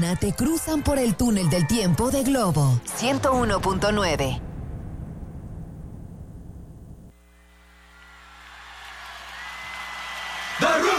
Te cruzan por el túnel del tiempo de Globo 101.9. The Room.